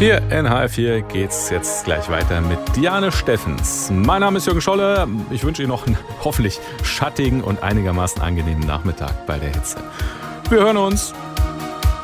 Hier in HR4 geht's jetzt gleich weiter mit Diane Steffens. Mein Name ist Jürgen Scholle. Ich wünsche Ihnen noch einen hoffentlich schattigen und einigermaßen angenehmen Nachmittag bei der Hitze. Wir hören uns.